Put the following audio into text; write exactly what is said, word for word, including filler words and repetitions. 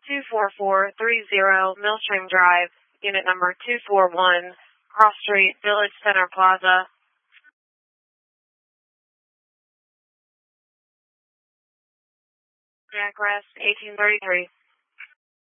two four four three zero Millstream Drive, unit number two four one, Cross Street, Village Center Plaza. Address eighteen thirty-three.